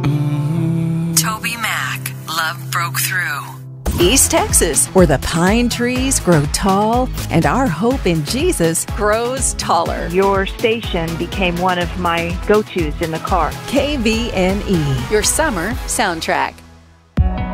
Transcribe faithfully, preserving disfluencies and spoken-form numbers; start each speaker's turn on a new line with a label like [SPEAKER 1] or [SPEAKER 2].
[SPEAKER 1] Toby Mac, Love Broke Through.
[SPEAKER 2] East Texas, where the pine trees grow tall and our hope in Jesus grows taller.
[SPEAKER 3] Your station became one of my go-tos in the car.
[SPEAKER 2] K V N E, your summer soundtrack.